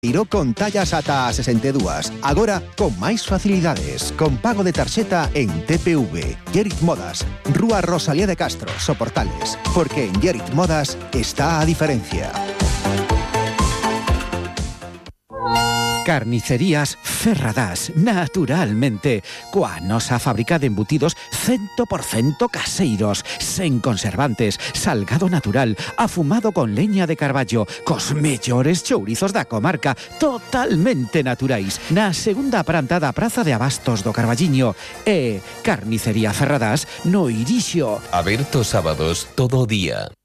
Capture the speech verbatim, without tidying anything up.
Tiró con tallas ata a sesenta e dúas. Agora con máis facilidades. Con pago de tarxeta en T P V. Gerit Modas. Rúa Rosalía de Castro, Soportales. Porque en Gerit Modas está a diferencia. Carnicerías Ferradas, naturalmente, coa nosa fábrica de embutidos cien por ciento caseiros, sen conservantes, salgado natural, afumado con leña de carballo, cos mellores chourizos da comarca, totalmente naturais, na segunda planta da Praza de Abastos do Carballiño, e Carnicería Ferradas no Irixo. Aberto sábados todo o día.